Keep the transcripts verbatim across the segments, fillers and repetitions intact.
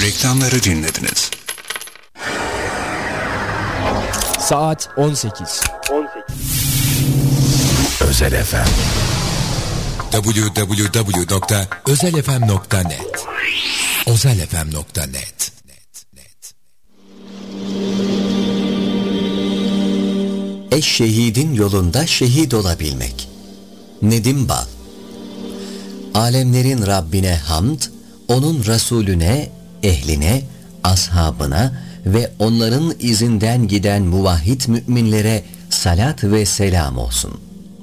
Reklamları dinlediniz. Saat on sekiz. on sekiz. Özel F M. double-u double-u double-u nokta özel f m nokta net özel f m nokta net. Eşşehidin yolunda şehit olabilmek. Nedim Bal. Alemlerin Rabbine hamd, onun Resulüne, ehline, ashabına ve onların izinden giden muvahhid müminlere salat ve selam olsun.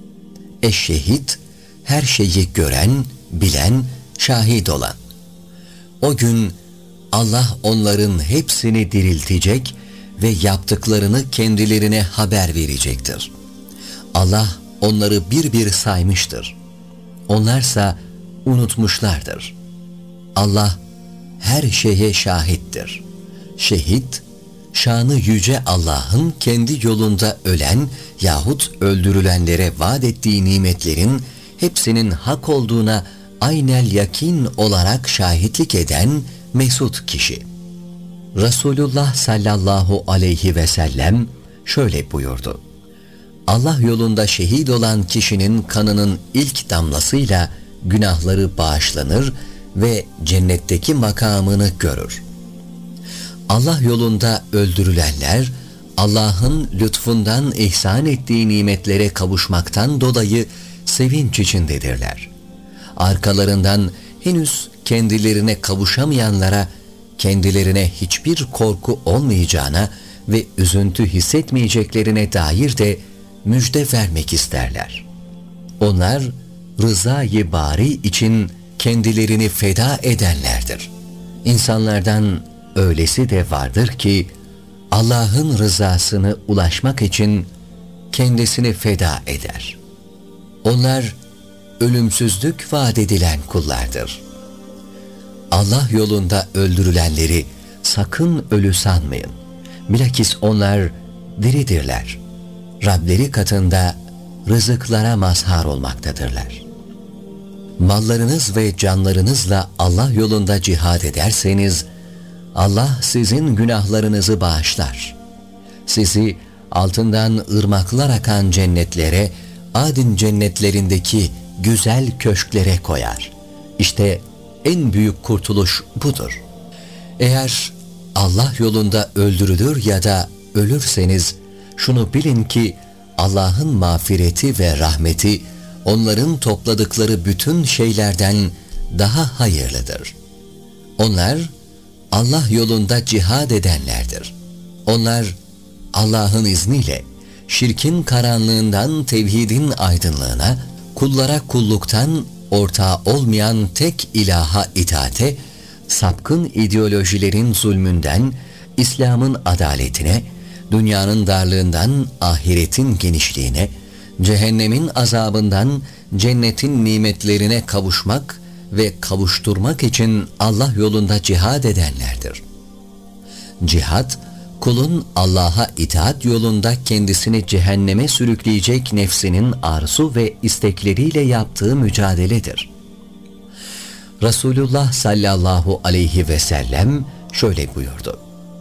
Eşşehit, her şeyi gören, bilen, şahit olan. O gün Allah onların hepsini diriltecek ve yaptıklarını kendilerine haber verecektir. Allah onları bir bir saymıştır. Onlarsa unutmuşlardır. Allah her şeye şahittir. Şehit, şanı yüce Allah'ın kendi yolunda ölen yahut öldürülenlere vaat ettiği nimetlerin hepsinin hak olduğuna aynel yakin olarak şahitlik eden mesut kişi. Resulullah sallallahu aleyhi ve sellem şöyle buyurdu: Allah yolunda şehit olan kişinin kanının ilk damlasıyla günahları bağışlanır ve cennetteki makamını görür. Allah yolunda öldürülenler, Allah'ın lütfundan ihsan ettiği nimetlere kavuşmaktan dolayı sevinç içindedirler. Arkalarından henüz kendilerine kavuşamayanlara, kendilerine hiçbir korku olmayacağına ve üzüntü hissetmeyeceklerine dair de müjde vermek isterler. Onlar rızayı bari için kendilerini feda edenlerdir. İnsanlardan öylesi de vardır ki Allah'ın rızasını ulaşmak için kendisini feda eder. Onlar ölümsüzlük vaat edilen kullardır. Allah yolunda öldürülenleri sakın ölü sanmayın. Bilakis onlar diridirler. Rableri katında rızıklara mazhar olmaktadırlar. Mallarınız ve canlarınızla Allah yolunda cihad ederseniz, Allah sizin günahlarınızı bağışlar. Sizi altından ırmaklar akan cennetlere, Adin cennetlerindeki güzel köşklere koyar. İşte en büyük kurtuluş budur. Eğer Allah yolunda öldürülür ya da ölürseniz, şunu bilin ki Allah'ın mağfireti ve rahmeti onların topladıkları bütün şeylerden daha hayırlıdır. Onlar Allah yolunda cihad edenlerdir. Onlar Allah'ın izniyle şirkin karanlığından tevhidin aydınlığına, kullara kulluktan ortağı olmayan tek ilaha itaate, sapkın ideolojilerin zulmünden İslam'ın adaletine, dünyanın darlığından ahiretin genişliğine, cehennemin azabından cennetin nimetlerine kavuşmak ve kavuşturmak için Allah yolunda cihad edenlerdir. Cihad, kulun Allah'a itaat yolunda kendisini cehenneme sürükleyecek nefsinin arzu ve istekleriyle yaptığı mücadeledir. Resulullah sallallahu aleyhi ve sellem şöyle buyurdu: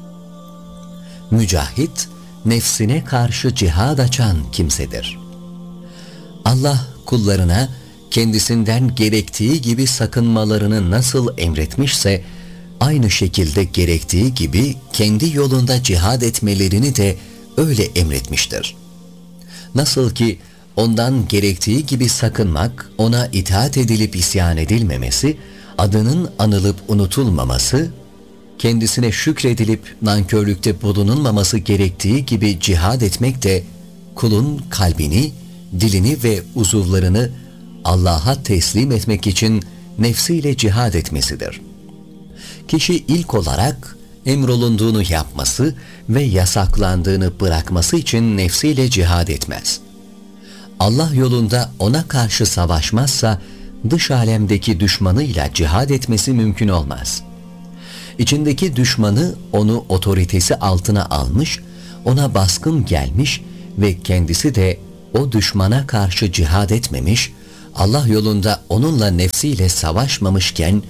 Mücahit, nefsine karşı cihad açan kimsedir. Allah kullarına kendisinden gerektiği gibi sakınmalarını nasıl emretmişse, aynı şekilde gerektiği gibi kendi yolunda cihad etmelerini de öyle emretmiştir. Nasıl ki ondan gerektiği gibi sakınmak, ona itaat edilip isyan edilmemesi, adının anılıp unutulmaması, kendisine şükredilip nankörlükte bulunulmaması gerektiği gibi cihad etmek de kulun kalbini, dilini ve uzuvlarını Allah'a teslim etmek için nefsiyle cihad etmesidir. Kişi ilk olarak emrolunduğunu yapması ve yasaklandığını bırakması için nefsiyle cihad etmez. Allah yolunda ona karşı savaşmazsa dış alemdeki düşmanıyla cihad etmesi mümkün olmaz. İçindeki düşmanı onu otoritesi altına almış, ona baskın gelmiş ve kendisi de o düşmana karşı cihad etmemiş, Allah yolunda onunla nefsiyle savaşmamışken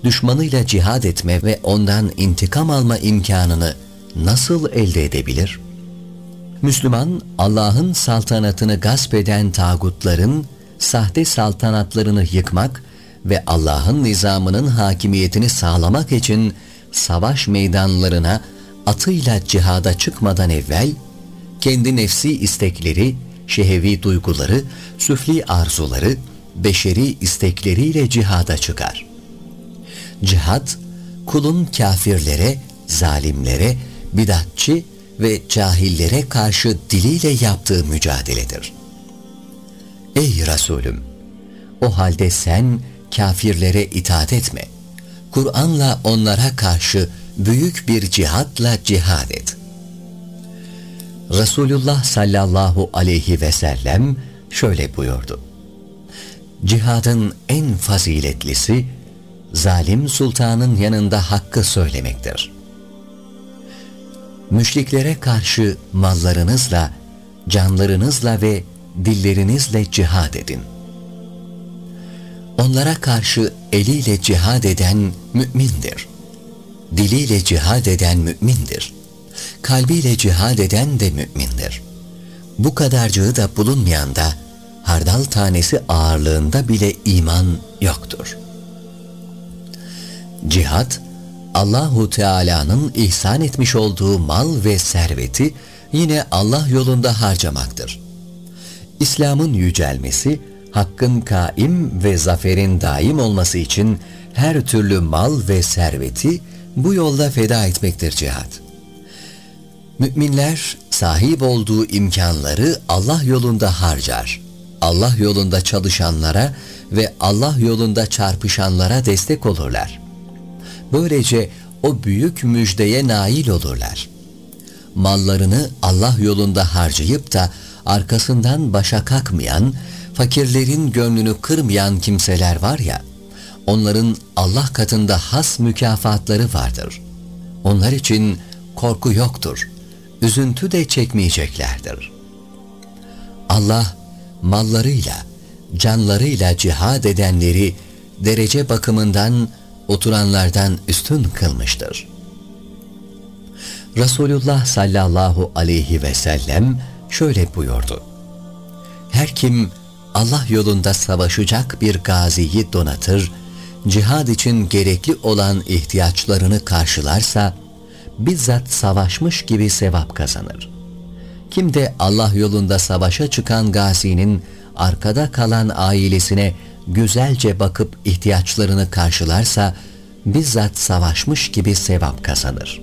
düşmanıyla cihad etme ve ondan intikam alma imkanını nasıl elde edebilir? Müslüman, Allah'ın saltanatını gasp eden tağutların sahte saltanatlarını yıkmak ve Allah'ın nizamının hakimiyetini sağlamak için savaş meydanlarına atıyla cihada çıkmadan evvel, kendi nefsi istekleri, şehevi duyguları, süfli arzuları, beşeri istekleriyle cihada çıkar. Cihad, kulun kafirlere, zalimlere, bidatçı ve cahillere karşı diliyle yaptığı mücadeledir. Ey Resulüm! O halde sen kafirlere itaat etme. Kur'an'la onlara karşı büyük bir cihatla cihad et. Resulullah sallallahu aleyhi ve sellem şöyle buyurdu: Cihadın en faziletlisi, zalim sultanın yanında hakkı söylemektir. Müşriklere karşı mallarınızla, canlarınızla ve dillerinizle cihad edin. Onlara karşı eliyle cihad eden mümindir. Diliyle cihad eden mümindir. Kalbiyle cihad eden de mümindir. Bu kadarcığı da bulunmayan da hardal tanesi ağırlığında bile iman yoktur. Cihad, Allahu Teala'nın ihsan etmiş olduğu mal ve serveti yine Allah yolunda harcamaktır. İslam'ın yücelmesi, hakkın kaim ve zaferin daim olması için her türlü mal ve serveti bu yolda feda etmektir cihad. Müminler sahip olduğu imkanları Allah yolunda harcar. Allah yolunda çalışanlara ve Allah yolunda çarpışanlara destek olurlar. Böylece o büyük müjdeye nail olurlar. Mallarını Allah yolunda harcayıp da arkasından başa kalkmayan, fakirlerin gönlünü kırmayan kimseler var ya, onların Allah katında has mükafatları vardır. Onlar için korku yoktur, üzüntü de çekmeyeceklerdir. Allah mallarıyla, canlarıyla cihad edenleri derece bakımından oturanlardan üstün kılmıştır. Resulullah sallallahu aleyhi ve sellem şöyle buyurdu: Her kim Allah yolunda savaşacak bir gaziyi donatır, cihad için gerekli olan ihtiyaçlarını karşılarsa, bizzat savaşmış gibi sevap kazanır. Kim de Allah yolunda savaşa çıkan gazinin arkada kalan ailesine güzelce bakıp ihtiyaçlarını karşılarsa, bizzat savaşmış gibi sevap kazanır.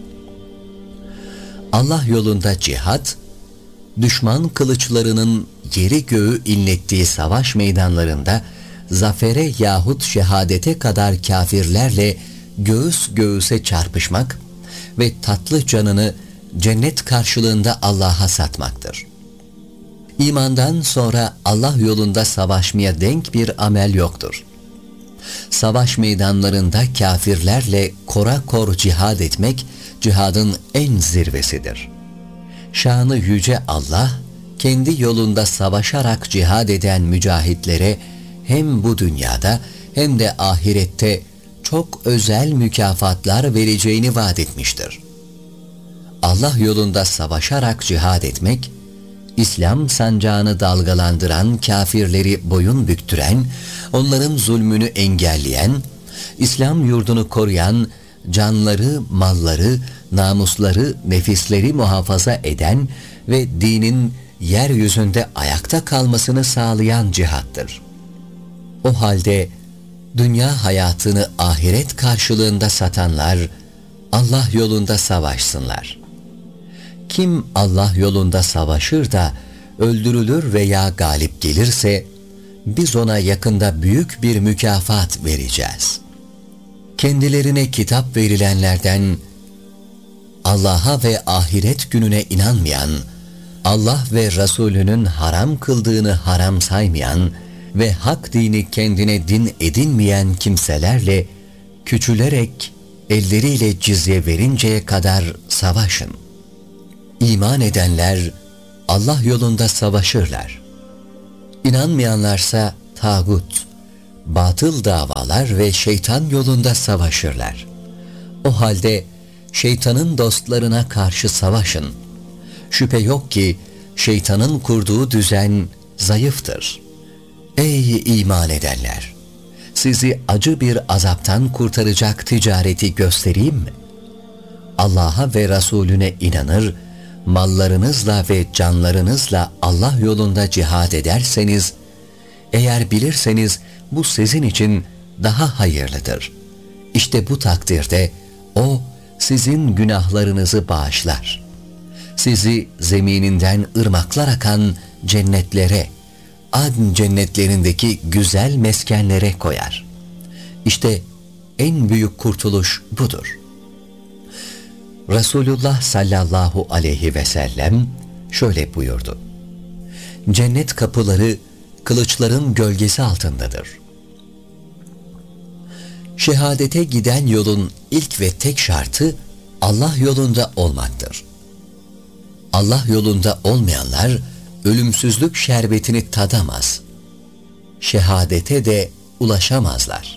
Allah yolunda cihad, düşman kılıçlarının yeri göğü inlettiği savaş meydanlarında zafere yahut şehadete kadar kafirlerle göğüs göğüse çarpışmak ve tatlı canını cennet karşılığında Allah'a satmaktır. İmandan sonra Allah yolunda savaşmaya denk bir amel yoktur. Savaş meydanlarında kafirlerle kora kor cihad etmek, cihadın en zirvesidir. Şanı yüce Allah, kendi yolunda savaşarak cihad eden mücahitlere hem bu dünyada hem de ahirette çok özel mükafatlar vereceğini vaat etmiştir. Allah yolunda savaşarak cihad etmek, İslam sancağını dalgalandıran kafirleri boyun büktüren, onların zulmünü engelleyen, İslam yurdunu koruyan, canları, malları, namusları, nefisleri muhafaza eden ve dinin yeryüzünde ayakta kalmasını sağlayan cihattır. O halde dünya hayatını ahiret karşılığında satanlar Allah yolunda savaşsınlar. Kim Allah yolunda savaşır da öldürülür veya galip gelirse, biz ona yakında büyük bir mükafat vereceğiz. Kendilerine kitap verilenlerden, Allah'a ve ahiret gününe inanmayan, Allah ve Resulünün haram kıldığını haram saymayan ve hak dini kendine din edinmeyen kimselerle küçülerek elleriyle cizye verinceye kadar savaşın. İman edenler Allah yolunda savaşırlar. İnanmayanlarsa tağut, batıl davalar ve şeytan yolunda savaşırlar. O halde şeytanın dostlarına karşı savaşın. Şüphe yok ki şeytanın kurduğu düzen zayıftır. Ey iman edenler! Sizi acı bir azaptan kurtaracak ticareti göstereyim mi? Allah'a ve Resulüne inanır, mallarınızla ve canlarınızla Allah yolunda cihad ederseniz, eğer bilirseniz bu sizin için daha hayırlıdır. İşte bu takdirde O sizin günahlarınızı bağışlar. Sizi zemininden ırmaklar akan cennetlere, Adn cennetlerindeki güzel meskenlere koyar. İşte en büyük kurtuluş budur. Resulullah sallallahu aleyhi ve sellem şöyle buyurdu: Cennet kapıları kılıçların gölgesi altındadır. Şehadete giden yolun ilk ve tek şartı Allah yolunda olmaktır. Allah yolunda olmayanlar ölümsüzlük şerbetini tadamaz. Şehadete de ulaşamazlar.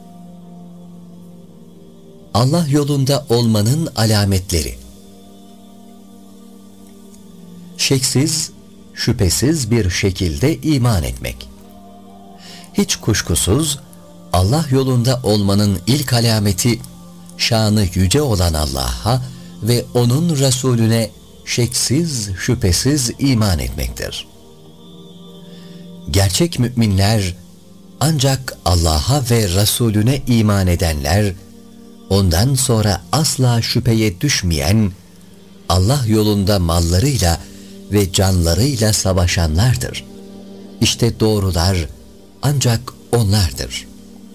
Allah yolunda olmanın alametleri: şeksiz, şüphesiz bir şekilde iman etmek. Hiç kuşkusuz Allah yolunda olmanın ilk alameti, şanı yüce olan Allah'a ve O'nun Resulüne şeksiz, şüphesiz iman etmektir. Gerçek müminler ancak Allah'a ve Resulüne iman edenler, ondan sonra asla şüpheye düşmeyen, Allah yolunda mallarıyla ve canlarıyla savaşanlardır. İşte doğrular ancak onlardır.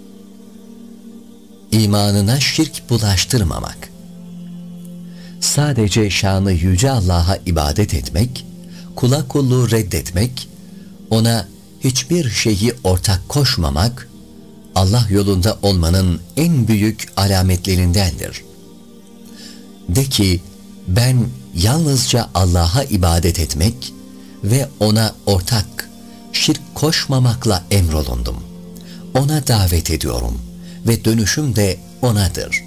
İmanına şirk bulaştırmamak. Sadece şanı yüce Allah'a ibadet etmek, kula kulluğu reddetmek, ona hiçbir şeyi ortak koşmamak, Allah yolunda olmanın en büyük alametlerindendir. De ki, ben yalnızca Allah'a ibadet etmek ve ona ortak, şirk koşmamakla emrolundum. Ona davet ediyorum ve dönüşüm de O'nadır.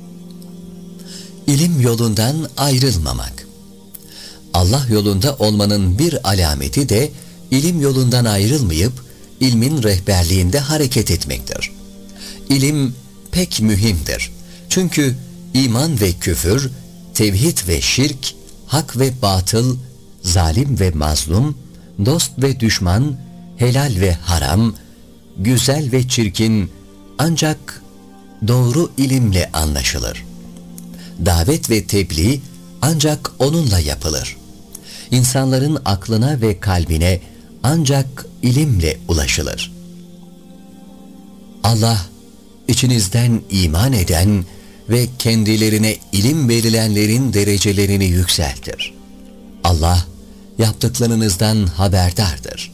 İlim yolundan ayrılmamak. Allah yolunda olmanın bir alameti de ilim yolundan ayrılmayıp ilmin rehberliğinde hareket etmektir. İlim pek mühimdir. Çünkü iman ve küfür, tevhid ve şirk, hak ve batıl, zalim ve mazlum, dost ve düşman, helal ve haram, güzel ve çirkin ancak doğru ilimle anlaşılır. Davet ve tebliğ ancak onunla yapılır. İnsanların aklına ve kalbine ancak ilimle ulaşılır. Allah, içinizden iman eden ve kendilerine ilim verilenlerin derecelerini yükseltir. Allah, yaptıklarınızdan haberdardır.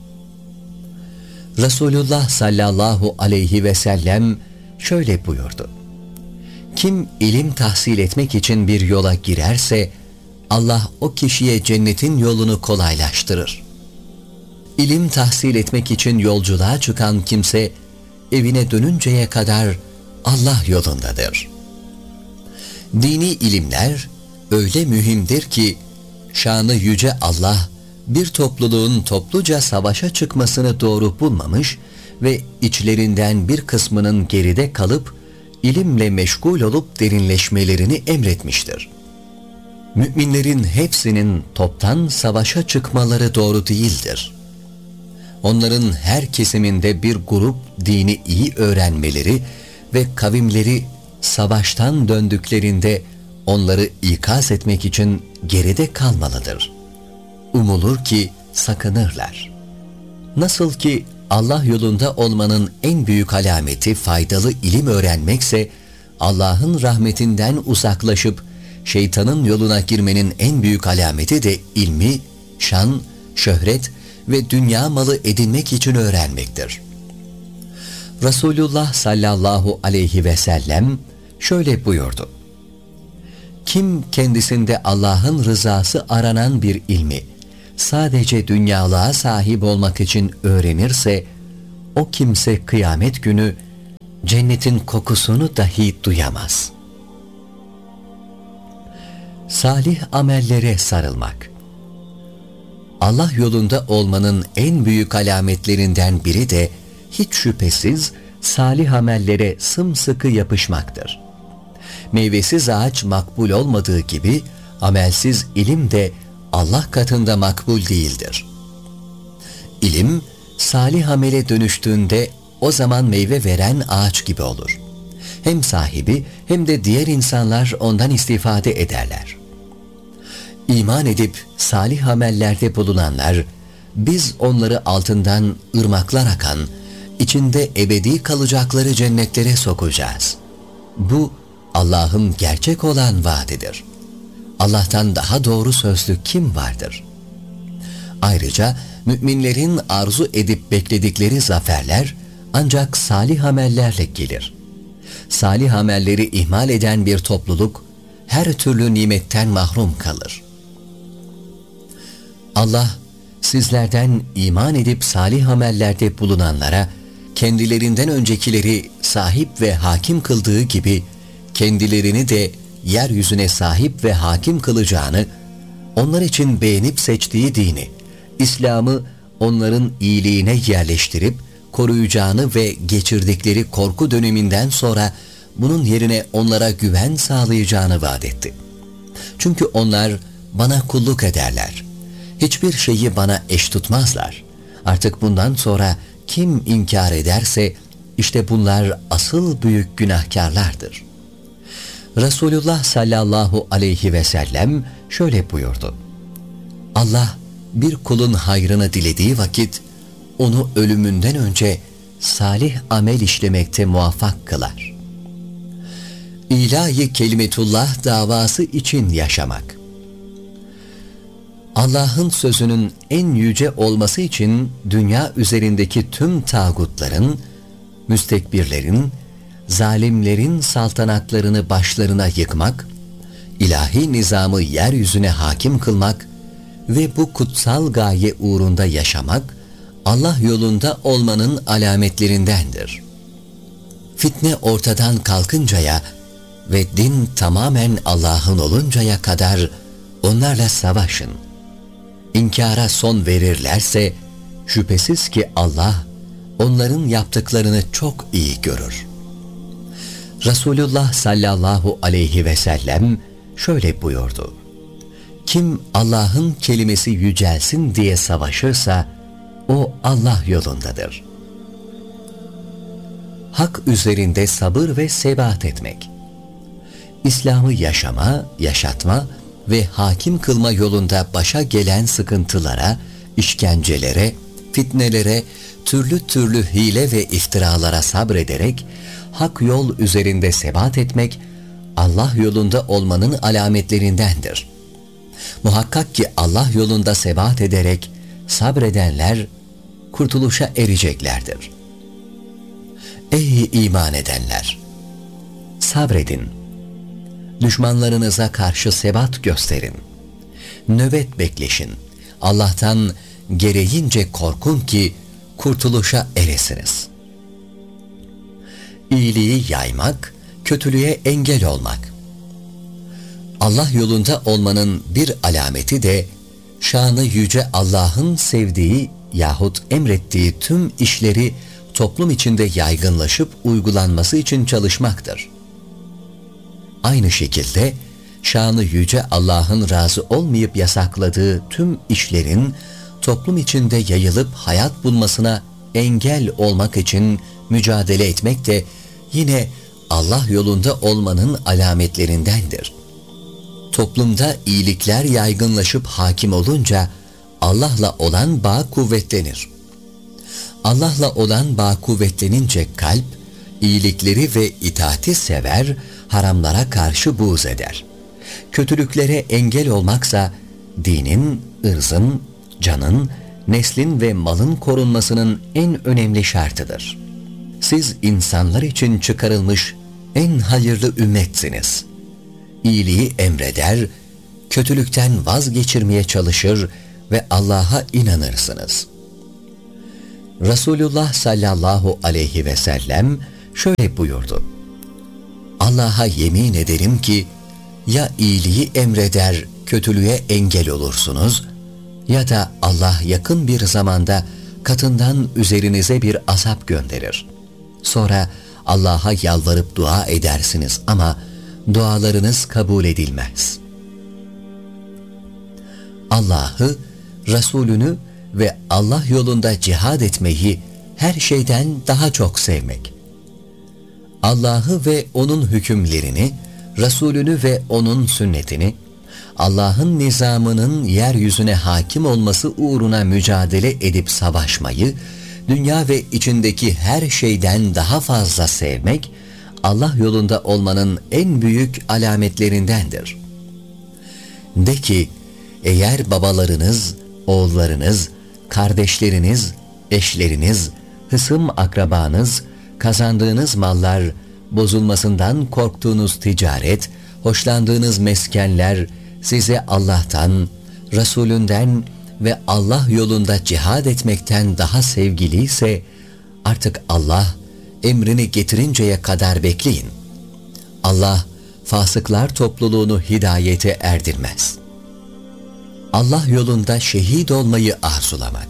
Resulullah sallallahu aleyhi ve sellem şöyle buyurdu: Kim ilim tahsil etmek için bir yola girerse, Allah o kişiye cennetin yolunu kolaylaştırır. İlim tahsil etmek için yolculuğa çıkan kimse, evine dönünceye kadar Allah yolundadır. Dini ilimler öyle mühimdir ki, şanı yüce Allah, bir topluluğun topluca savaşa çıkmasını doğru bulmamış ve içlerinden bir kısmının geride kalıp, ilimle meşgul olup derinleşmelerini emretmiştir. Müminlerin hepsinin toptan savaşa çıkmaları doğru değildir. Onların her kesiminde bir grup dini iyi öğrenmeleri ve kavimleri savaştan döndüklerinde onları ikaz etmek için geride kalmalıdır. Umulur ki sakınırlar. Nasıl ki Allah yolunda olmanın en büyük alameti faydalı ilim öğrenmekse, Allah'ın rahmetinden uzaklaşıp şeytanın yoluna girmenin en büyük alameti de ilmi, şan, şöhret ve dünya malı edinmek için öğrenmektir. Resulullah sallallahu aleyhi ve sellem şöyle buyurdu: Kim kendisinde Allah'ın rızası aranan bir ilmi sadece dünyalığa sahip olmak için öğrenirse, o kimse kıyamet günü cennetin kokusunu dahi duyamaz. Salih amellere sarılmak. Allah yolunda olmanın en büyük alametlerinden biri de hiç şüphesiz salih amellere sımsıkı yapışmaktır. Meyvesiz ağaç makbul olmadığı gibi amelsiz ilim de Allah katında makbul değildir. İlim salih amele dönüştüğünde o zaman meyve veren ağaç gibi olur. Hem sahibi hem de diğer insanlar ondan istifade ederler. İman edip salih amellerde bulunanlar, biz onları altından ırmaklar akan, içinde ebedi kalacakları cennetlere sokacağız. Bu Allah'ın gerçek olan vaadidir. Allah'tan daha doğru sözlü kim vardır? Ayrıca müminlerin arzu edip bekledikleri zaferler ancak salih amellerle gelir. Salih amelleri ihmal eden bir topluluk her türlü nimetten mahrum kalır. Allah sizlerden iman edip salih amellerde bulunanlara kendilerinden öncekileri sahip ve hakim kıldığı gibi kendilerini de yeryüzüne sahip ve hakim kılacağını, onlar için beğenip seçtiği dini, İslam'ı onların iyiliğine yerleştirip koruyacağını ve geçirdikleri korku döneminden sonra bunun yerine onlara güven sağlayacağını vaat etti. Çünkü onlar bana kulluk ederler. Hiçbir şeyi bana eş tutmazlar. Artık bundan sonra kim inkar ederse işte bunlar asıl büyük günahkarlardır. Resulullah sallallahu aleyhi ve sellem şöyle buyurdu: Allah bir kulun hayrını dilediği vakit onu ölümünden önce salih amel işlemekte muvaffak kılar. İlahi kelimetullah davası için yaşamak. Allah'ın sözünün en yüce olması için dünya üzerindeki tüm tağutların, müstekbirlerin, zalimlerin saltanatlarını başlarına yıkmak, ilahi nizamı yeryüzüne hakim kılmak ve bu kutsal gaye uğrunda yaşamak, Allah yolunda olmanın alametlerindendir. Fitne ortadan kalkıncaya ve din tamamen Allah'ın oluncaya kadar onlarla savaşın. İnkara son verirlerse şüphesiz ki Allah onların yaptıklarını çok iyi görür. Resulullah sallallahu aleyhi ve sellem şöyle buyurdu: Kim Allah'ın kelimesi yücelsin diye savaşırsa o Allah yolundadır. Hak üzerinde sabır ve sebat etmek. İslam'ı yaşama, yaşatma ve hakim kılma yolunda başa gelen sıkıntılara, işkencelere, fitnelere, türlü türlü hile ve iftiralara sabrederek hak yol üzerinde sebat etmek Allah yolunda olmanın alametlerindendir. Muhakkak ki Allah yolunda sebat ederek sabredenler kurtuluşa ereceklerdir. Ey iman edenler! Sabredin. Düşmanlarınıza karşı sebat gösterin. Nöbet bekleşin. Allah'tan gereğince korkun ki kurtuluşa eresiniz. İyiliği yaymak, kötülüğe engel olmak. Allah yolunda olmanın bir alameti de şanı yüce Allah'ın sevdiği yahut emrettiği tüm işleri toplum içinde yaygınlaşıp uygulanması için çalışmaktır. Aynı şekilde şanı yüce Allah'ın razı olmayıp yasakladığı tüm işlerin toplum içinde yayılıp hayat bulmasına engel olmak için mücadele etmek de yine Allah yolunda olmanın alametlerindendir. Toplumda iyilikler yaygınlaşıp hakim olunca Allah'la olan bağ kuvvetlenir. Allah'la olan bağ kuvvetlenince kalp, iyilikleri ve itaati sever, haramlara karşı buğz eder. Kötülüklere engel olmaksa, dinin, ırzın, canın, neslin ve malın korunmasının en önemli şartıdır. Siz insanlar için çıkarılmış en hayırlı ümmetsiniz. İyiliği emreder, kötülükten vazgeçirmeye çalışır ve Allah'a inanırsınız. Resulullah sallallahu aleyhi ve sellem şöyle buyurdu: Allah'a yemin ederim ki ya iyiliği emreder, kötülüğe engel olursunuz ya da Allah yakın bir zamanda katından üzerinize bir azap gönderir. Sonra Allah'a yalvarıp dua edersiniz ama dualarınız kabul edilmez. Allah'ı, Resulünü ve Allah yolunda cihad etmeyi her şeyden daha çok sevmek. Allah'ı ve onun hükümlerini, Resulünü ve onun sünnetini, Allah'ın nizamının yeryüzüne hakim olması uğruna mücadele edip savaşmayı, dünya ve içindeki her şeyden daha fazla sevmek, Allah yolunda olmanın en büyük alametlerindendir. De ki, eğer babalarınız, oğullarınız, kardeşleriniz, eşleriniz, hısım akrabanız, kazandığınız mallar, bozulmasından korktuğunuz ticaret, hoşlandığınız meskenler size Allah'tan, Resulünden ve Allah yolunda cihad etmekten daha sevgiliyse, artık Allah emrini getirinceye kadar bekleyin. Allah fasıklar topluluğunu hidayete erdirmez. Allah yolunda şehit olmayı arzulamak.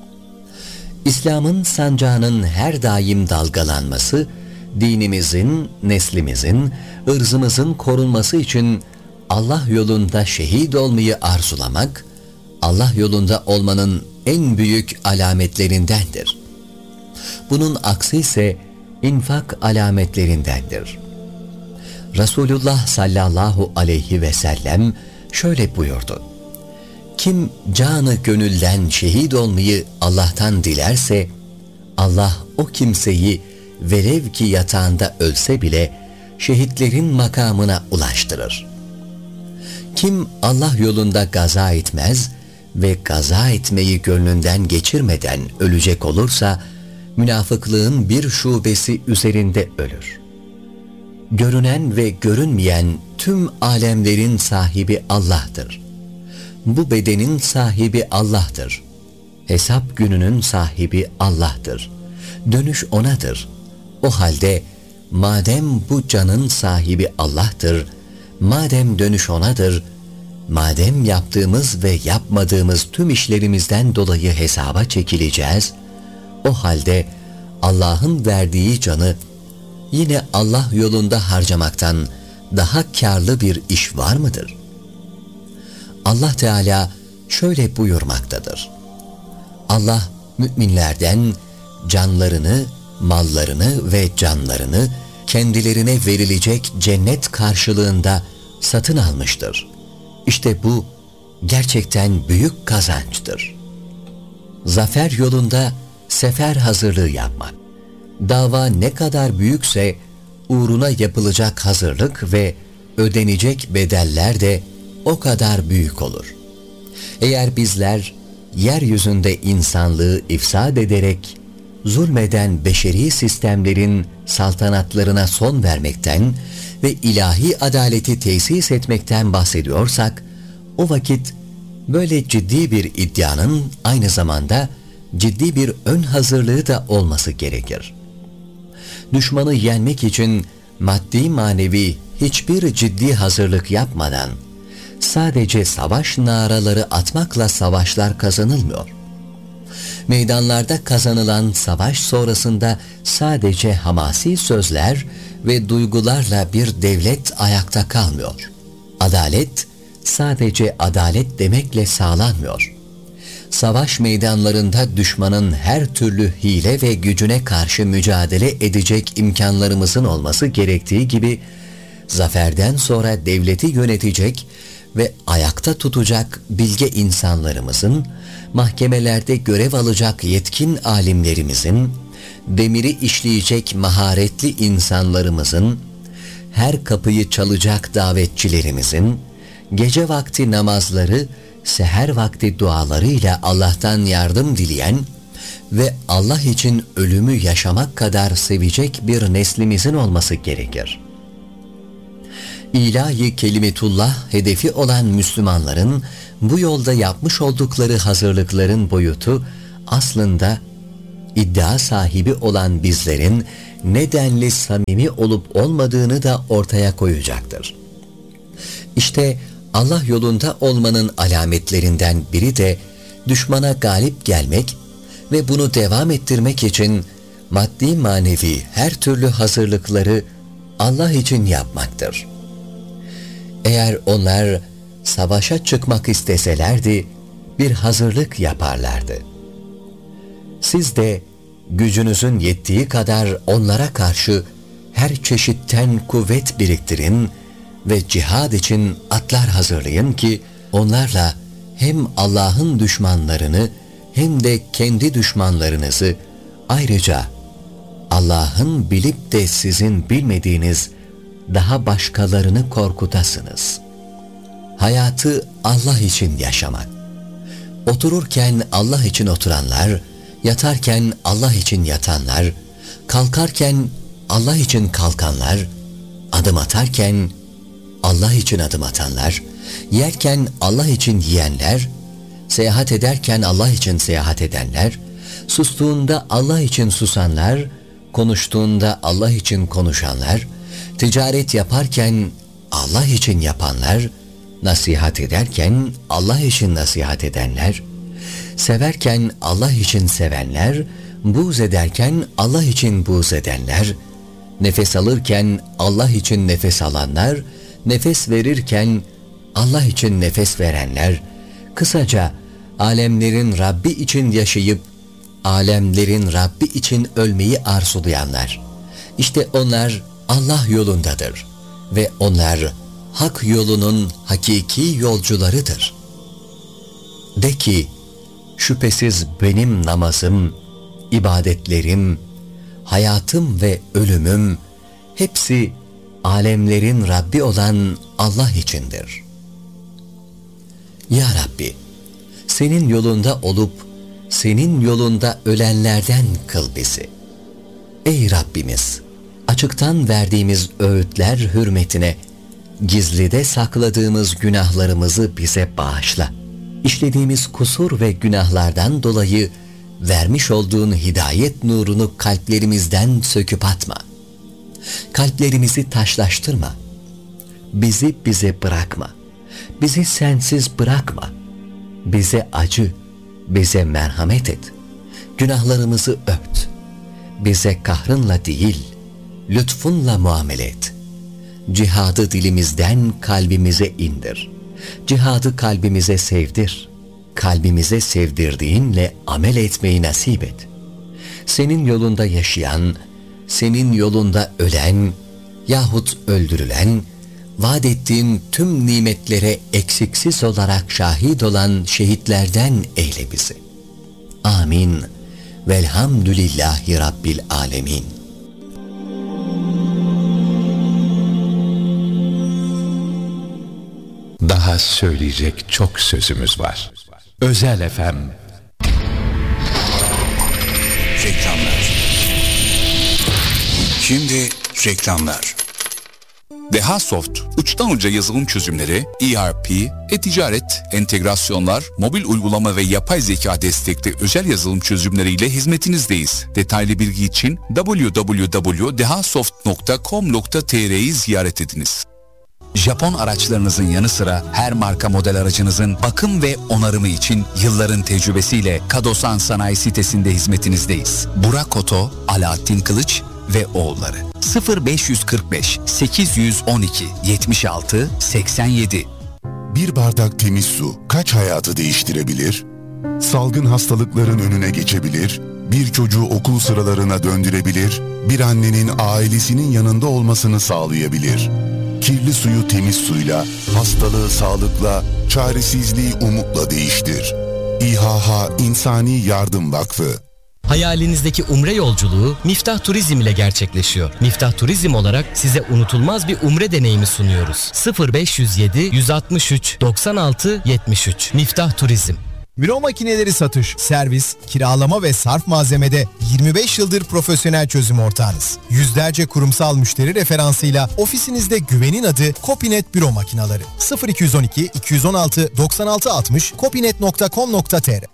İslam'ın sancağının her daim dalgalanması, dinimizin, neslimizin, ırzımızın korunması için Allah yolunda şehit olmayı arzulamak, Allah yolunda olmanın en büyük alametlerindendir. Bunun aksi ise infak alametlerindendir. Resulullah sallallahu aleyhi ve sellem şöyle buyurdu: Kim canı gönülden şehit olmayı Allah'tan dilerse, Allah o kimseyi velev ki yatağında ölse bile şehitlerin makamına ulaştırır. Kim Allah yolunda gaza etmez ve gaza etmeyi gönlünden geçirmeden ölecek olursa, münafıklığın bir şubesi üzerinde ölür. Görünen ve görünmeyen tüm alemlerin sahibi Allah'tır. Bu bedenin sahibi Allah'tır. Hesap gününün sahibi Allah'tır. Dönüş O'nadır. O halde madem bu canın sahibi Allah'tır, madem dönüş O'nadır, madem yaptığımız ve yapmadığımız tüm işlerimizden dolayı hesaba çekileceğiz, o halde Allah'ın verdiği canı yine Allah yolunda harcamaktan daha kârlı bir iş var mıdır? Allah Teala şöyle buyurmaktadır: Allah müminlerden canlarını, mallarını ve canlarını kendilerine verilecek cennet karşılığında satın almıştır. İşte bu gerçekten büyük kazançtır. Zafer yolunda sefer hazırlığı yapmak. Dava ne kadar büyükse uğruna yapılacak hazırlık ve ödenecek bedeller de o kadar büyük olur. Eğer bizler yeryüzünde insanlığı ifsad ederek zulmeden beşeri sistemlerin saltanatlarına son vermekten ve ilahi adaleti tesis etmekten bahsediyorsak, o vakit böyle ciddi bir iddianın aynı zamanda ciddi bir ön hazırlığı da olması gerekir. Düşmanı yenmek için maddi manevi hiçbir ciddi hazırlık yapmadan sadece savaş naraları atmakla savaşlar kazanılmıyor. Meydanlarda kazanılan savaş sonrasında sadece hamasi sözler ve duygularla bir devlet ayakta kalmıyor. Adalet sadece adalet demekle sağlanmıyor. Savaş meydanlarında düşmanın her türlü hile ve gücüne karşı mücadele edecek imkanlarımızın olması gerektiği gibi, zaferden sonra devleti yönetecek ve ayakta tutacak bilge insanlarımızın, mahkemelerde görev alacak yetkin alimlerimizin, demiri işleyecek maharetli insanlarımızın, her kapıyı çalacak davetçilerimizin, gece vakti namazları, seher vakti dualarıyla Allah'tan yardım dileyen ve Allah için ölümü yaşamak kadar sevecek bir neslimizin olması gerekir. İlahi kelimetullah hedefi olan Müslümanların bu yolda yapmış oldukları hazırlıkların boyutu aslında iddia sahibi olan bizlerin nedenli samimi olup olmadığını da ortaya koyacaktır. İşte Allah yolunda olmanın alametlerinden biri de düşmana galip gelmek ve bunu devam ettirmek için maddi manevi her türlü hazırlıkları Allah için yapmaktır. Eğer onlar savaşa çıkmak isteselerdi bir hazırlık yaparlardı. Siz de gücünüzün yettiği kadar onlara karşı her çeşitten kuvvet biriktirin ve cihad için atlar hazırlayın ki onlarla hem Allah'ın düşmanlarını hem de kendi düşmanlarınızı, ayrıca Allah'ın bilip de sizin bilmediğiniz daha başkalarını korkutasınız. Hayatı Allah için yaşamak. Otururken Allah için oturanlar, yatarken Allah için yatanlar, kalkarken Allah için kalkanlar, adım atarken Allah için adım atanlar, yerken Allah için yiyenler, seyahat ederken Allah için seyahat edenler, sustuğunda Allah için susanlar, konuştuğunda Allah için konuşanlar, ticaret yaparken Allah için yapanlar, nasihat ederken Allah için nasihat edenler, severken Allah için sevenler, buğz ederken Allah için buğz edenler, nefes alırken Allah için nefes alanlar, nefes verirken Allah için nefes verenler, kısaca alemlerin Rabbi için yaşayıp alemlerin Rabbi için ölmeyi arzulayanlar. İşte onlar Allah yolundadır ve onlar hak yolunun hakiki yolcularıdır. De ki, şüphesiz benim namazım, ibadetlerim, hayatım ve ölümüm hepsi alemlerin Rabbi olan Allah içindir. Ya Rabbi, senin yolunda olup senin yolunda ölenlerden kıl bizi. Ey Rabbimiz, açıktan verdiğimiz öğütler hürmetine gizlide sakladığımız günahlarımızı bize bağışla. İşlediğimiz kusur ve günahlardan dolayı vermiş olduğun hidayet nurunu kalplerimizden söküp atma. Kalplerimizi taşlaştırma. Bizi bize bırakma. Bizi sensiz bırakma. Bize acı, bize merhamet et. Günahlarımızı ört. Bize kahrınla değil, lütfunla muamele et. Cihadı dilimizden kalbimize indir. Cihadı kalbimize sevdir. Kalbimize sevdirdiğinle amel etmeyi nasip et. Senin yolunda yaşayan, senin yolunda ölen yahut öldürülen, vaat ettiğin tüm nimetlere eksiksiz olarak şahit olan şehitlerden eyle bizi. Amin. Velhamdülillahi Rabbil alemin. Daha söyleyecek çok sözümüz var. Özel F M. Reklamlar. Şimdi reklamlar. Dehasoft, uçtan uca yazılım çözümleri, E R P, e-ticaret, entegrasyonlar, mobil uygulama ve yapay zeka destekli özel yazılım çözümleriyle hizmetinizdeyiz. Detaylı bilgi için double-u double-u double-u nokta dehasoft nokta com nokta t r'yi ziyaret ediniz. Japon araçlarınızın yanı sıra her marka model aracınızın bakım ve onarımı için yılların tecrübesiyle Kadosan Sanayi sitesinde hizmetinizdeyiz. Burak Oto, Alaaddin Kılıç ve oğulları. sıfır beş kırk beş sekiz yüz on iki yetmiş altı seksen yedi. Bir bardak temiz su kaç hayatı değiştirebilir? Salgın hastalıkların önüne geçebilir, bir çocuğu okul sıralarına döndürebilir, bir annenin ailesinin yanında olmasını sağlayabilir. Kirli suyu temiz suyla, hastalığı sağlıkla, çaresizliği umutla değiştir. İHH İnsani Yardım Vakfı. Hayalinizdeki umre yolculuğu Miftah Turizm ile gerçekleşiyor. Miftah Turizm olarak size unutulmaz bir umre deneyimi sunuyoruz. sıfır beş yüz yedi yüz altmış üç doksan altı yetmiş üç. Miftah Turizm. Büro makineleri satış, servis, kiralama ve sarf malzemede yirmi beş yıldır profesyonel çözüm ortağınız. Yüzlerce kurumsal müşteri referansıyla ofisinizde güvenin adı Kopinet Büro Makineleri. sıfır iki yüz on iki iki yüz on altı doksan altı altmış kopinet nokta com nokta t r.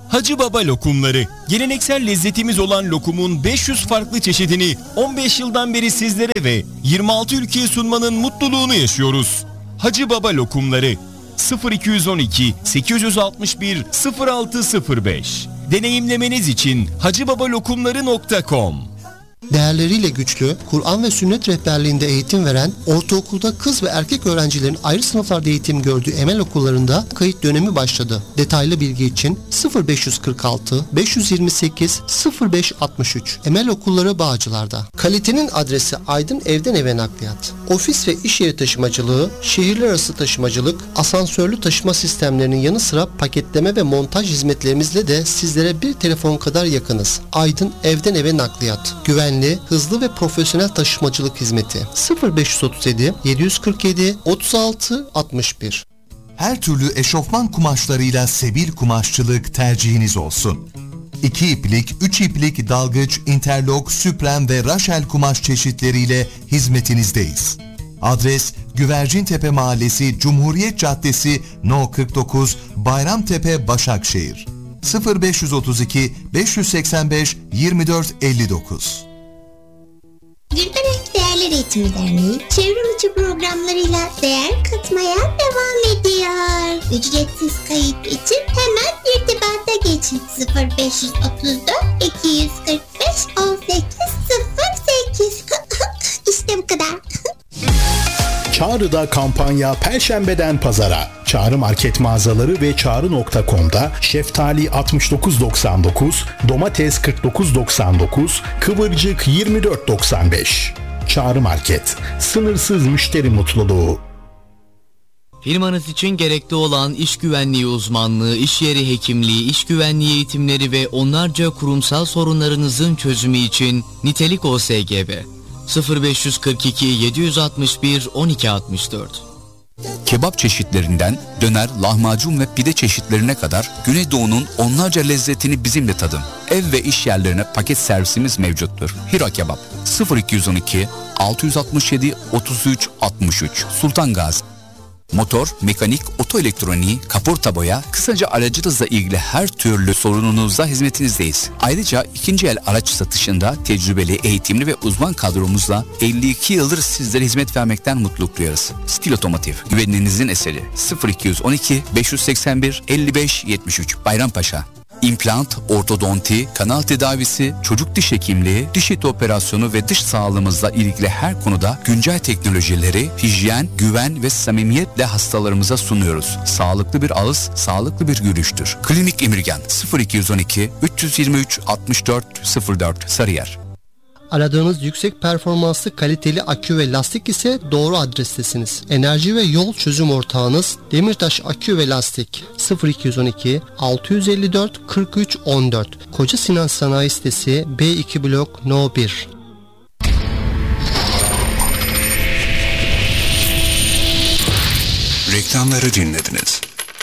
Hacı Baba lokumları. Geleneksel lezzetimiz olan lokumun beş yüz farklı çeşidini on beş yıldan beri sizlere ve yirmi altı ülkeye sunmanın mutluluğunu yaşıyoruz. Hacı Baba lokumları. sıfır iki on iki sekiz yüz altmış bir sıfır altı sıfır beş. Deneyimlemeniz için hacıbabalokumları nokta com. Değerleriyle güçlü, Kur'an ve sünnet rehberliğinde eğitim veren, ortaokulda kız ve erkek öğrencilerin ayrı sınıflarda eğitim gördüğü Emel okullarında kayıt dönemi başladı. Detaylı bilgi için sıfır beş kırk altı beş yüz yirmi sekiz sıfır beş altmış üç. Emel Okulları Bağcılar'da. Kalitenin adresi Aydın Evden Eve Nakliyat. Ofis ve iş yeri taşımacılığı, şehirler arası taşımacılık, asansörlü taşıma sistemlerinin yanı sıra paketleme ve montaj hizmetlerimizle de sizlere bir telefon kadar yakınız. Aydın Evden Eve Nakliyat. Güvenli, hızlı ve profesyonel taşımacılık hizmeti. sıfır beş otuz yedi yedi kırk yedi otuz altı altmış bir. Her türlü eşofman kumaşlarıyla Sebil Kumaşçılık tercihiniz olsun. İki iplik, üç iplik dalgıç, interlok, süpren ve raşel kumaş çeşitleriyle hizmetinizdeyiz. Adres Güvercintepe Mahallesi, Cumhuriyet Caddesi, No kırk dokuz, Bayramtepe, Başakşehir. sıfır beş otuz iki beş seksen beş yirmi dört elli dokuz. Gülbenek Değerler Eğitimi Derneği çevrim içi programlarıyla değer katmaya devam ediyor. Ücretsiz kayıt için hemen irtibata geçin. sıfır beş otuz dört iki yüz kırk beş on sekiz sıfır sekiz. İşte bu kadar. Çağrı'da kampanya Perşembeden Pazara. Çağrı market mağazaları ve çağrı nokta com'da şeftali altmış dokuz doksan dokuz, domates kırk dokuz doksan dokuz, kıvırcık yirmi dört doksan beş. Çağrı Market. Sınırsız müşteri mutluluğu. Firmanız için gerekli olan iş güvenliği uzmanlığı, iş yeri hekimliği, iş güvenliği eğitimleri ve onlarca kurumsal sorunlarınızın çözümü için Nitelik O S G B sıfır beş kırk iki yedi altı bir on iki altmış dört. Kebap çeşitlerinden döner, lahmacun ve pide çeşitlerine kadar Güneydoğu'nun onlarca lezzetini bizimle tadın. Ev ve iş yerlerine paket servisimiz mevcuttur. Hira Kebap sıfır iki on iki altı altı yedi otuz üç altmış üç. Sultan Gazi. Motor, mekanik, oto elektroniği, kaporta boya, kısaca aracınızla ilgili her türlü sorununuzda hizmetinizdeyiz. Ayrıca ikinci el araç satışında tecrübeli, eğitimli ve uzman kadromuzla elli iki yıldır sizlere hizmet vermekten mutluluk duyarız. Stil Otomotiv, güveninizin eseri. sıfır iki on iki beş seksen bir elli beş yetmiş üç. Bayrampaşa. İmplant, ortodonti, kanal tedavisi, çocuk diş hekimliği, diş eti operasyonu ve dış sağlığımızla ilgili her konuda güncel teknolojileri, hijyen, güven ve samimiyetle hastalarımıza sunuyoruz. Sağlıklı bir ağız, sağlıklı bir yürüyüştür. Klinik Emirgan sıfır iki on iki üç yirmi üç altmış dört sıfır dört Sarıyer. Aradığınız yüksek performanslı kaliteli akü ve lastik ise doğru adrestesiniz. Enerji ve yol çözüm ortağınız Demirtaş Akü ve Lastik sıfır iki on iki altı elli dört kırk üç on dört. Koca Sinan Sanayi Sitesi B iki Blok No bir. Reklamları dinlediniz.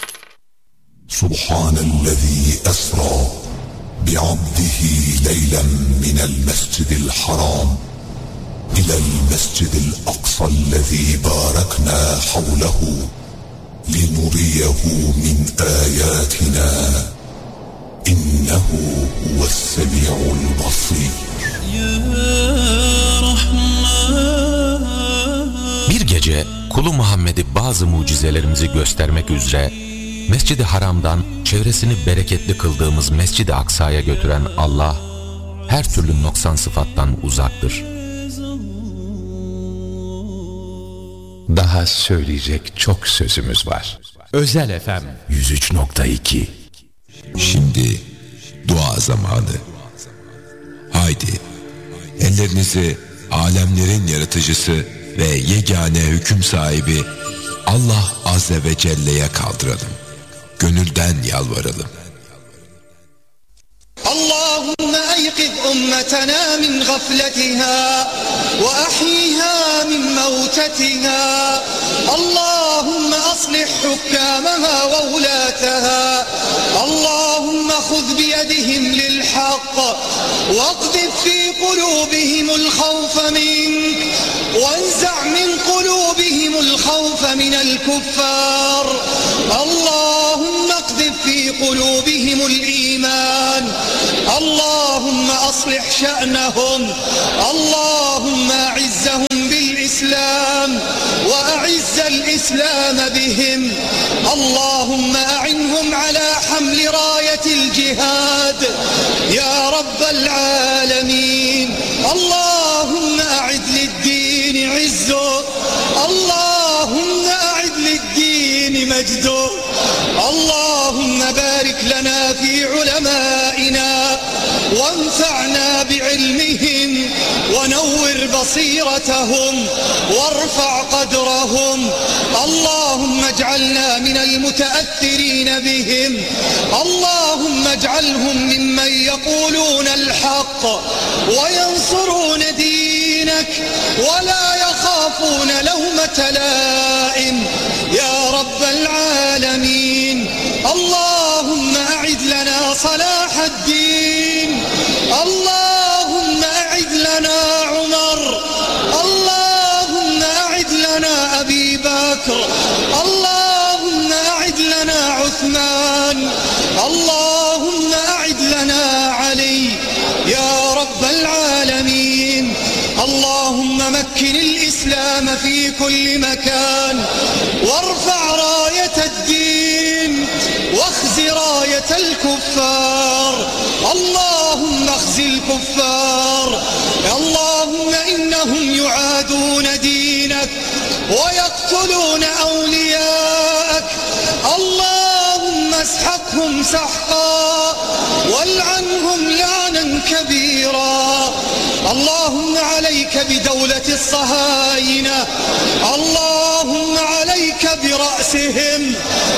Subhanellezi esra بعبده ليلا من المسجد الحرام إلى المسجد الأقصى الذي باركنا حوله لنريه من آياتنا إنه هو السميع البصير. Bir gece kulu Muhammed'i bazı mucizelerimizi göstermek üzere Mescid-i Haram'dan çevresini bereketli kıldığımız Mescid-i Aksa'ya götüren Allah, her türlü noksan sıfattan uzaktır. Daha söyleyecek çok sözümüz var. Özel F M yüz üç nokta iki. Şimdi dua zamanı. Haydi, ellerinizi alemlerin yaratıcısı ve yegane hüküm sahibi Allah Azze ve Celle'ye kaldıralım. Gönülden yalvaralım. اللهم أيقظ أمتنا من غفلتها وأحيها من موتتها اللهم أصلح حكامها وولاتها اللهم خذ بيدهم للحق واقذف في قلوبهم الخوف منك وانزع من قلوبهم الخوف من الكفار اللهم اقذف في قلوبهم الإيمان. اللهم أصلح شأنهم، اللهم أعزهم بالإسلام وأعز الإسلام بهم. اللهم أعنهم على حمل راية الجهاد يا رب العالمين. اللهم أعد للدين عزه، اللهم أعد للدين مجده. اللهم بارك لنا في علمائنا وانفعنا بعلمهم ونور بصيرتهم وارفع قدرهم. اللهم اجعلنا من المتأثرين بهم، اللهم اجعلهم ممن يقولون الحق وينصرون دينك ولا يخافون لومة لائم يا رب العالمين. اللهم أعد لنا صلاح الدين، اللهم أعد لنا عمر، اللهم أعد لنا أبي بكر، اللهم أعد لنا عثمان، اللهم أعد لنا علي يا رب العالمين. اللهم مكن الإسلام في كل مكان وارفع راية الدين واخز راية الكفار. اللهم اخز الكفار. اللهم إنهم يعادون دينك ويقتلون أولياءك. اللهم اسحقهم سحقا والعنهم لعنا كبيرا. اللهم عليك بدولة الصهاينة، اللهم عليك برأسهم،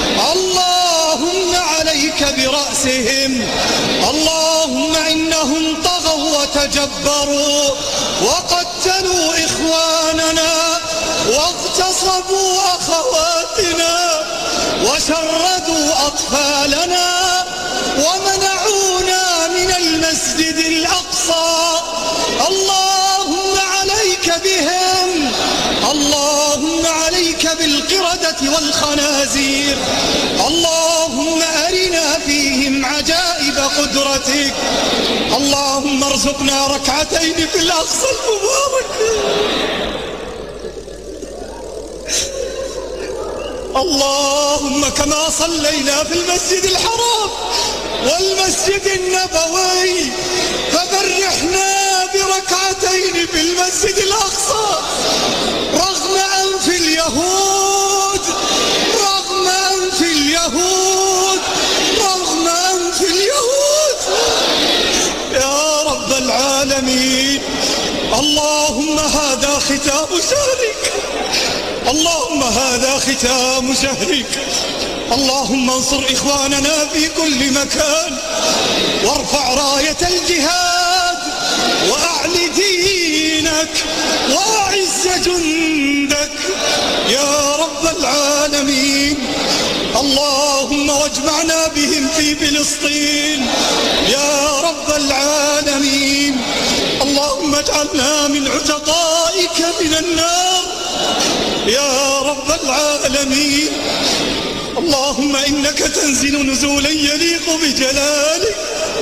اللهم عليك برأسهم. اللهم إنهم طغوا وتجبروا وقتلوا إخواننا واغتصبوا أخواتنا وشردوا أطفالنا ومنعونا من المسجد الأقصى. اللهم عليك بهم، اللهم عليك بالقردة والخنازير. اللهم أرنا فيهم عجائب قدرتك. اللهم ارزقنا ركعتين في الأقصى المبارك. اللهم كما صلينا في المسجد الحرام والمسجد النبوي ففرحنا بركعتين في المسجد الأقصى رغم أنف اليهود، رغم أنف اليهود، رغم أنف اليهود يا رب العالمين. اللهم هذا ختام شهرك، اللهم هذا ختام شهرك. اللهم انصر إخواننا في كل مكان وارفع راية الجهاد وأعل دينك وأعز جندك يا رب العالمين. اللهم واجمعنا بهم في فلسطين يا رب العالمين. اللهم اجعلنا من عتقائك من النار يا رب العالمين. اللهم إنك تنزل نزولا يليق بجلالك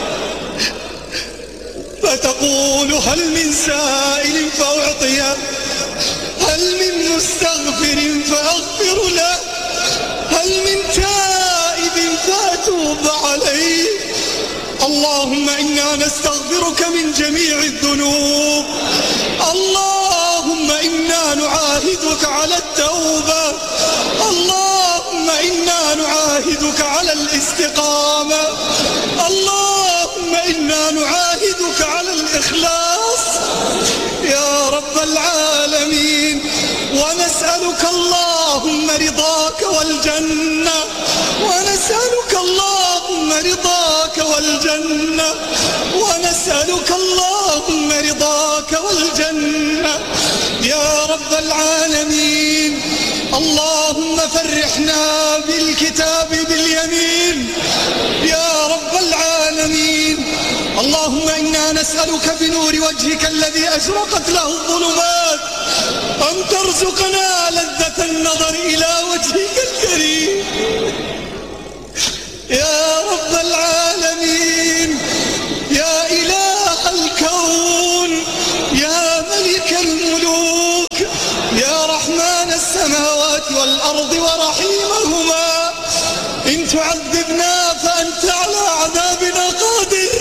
فتقول هل من سائل فأعطيه، هل من مستغفر فأغفر له، هل من تائب فأتوب عليه. اللهم إنا نستغفرك من جميع الذنوب. اللهم إنا نعاهدك على التوبة، اللهم إنا نعاهدك على الاستقامة، اللهم إنا نعاهدك على الإخلاص يا رب العالمين. ونسألك اللهم رضاك والجنة، ونسألك اللهم رضاك والجنة، ونسألك اللهم رضاك والجنة يا رب العالمين. اللهم فرحنا بالكتاب باليمين يا رب العالمين. اللهم إنا نسألك بنور وجهك الذي أشرقت له الظلمات أن ترزقنا لذة النظر إلى وجهك الكريم يا والأرض ورحيمهما إن تعذبنا فأنت على عذابنا قادر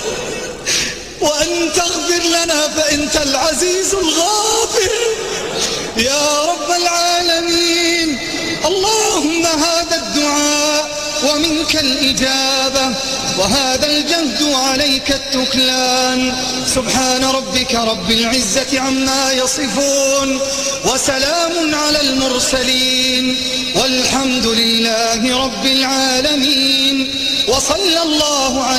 وأن تغفر لنا فأنت العزيز الغافر يا رب العالمين. اللهم هذا الدعاء ومنك الإجابة وهذا الجهد وعليك التكلان. سبحان ربك رب العزة عما يصفون وسلام على المرسلين والحمد لله رب العالمين وصلى الله على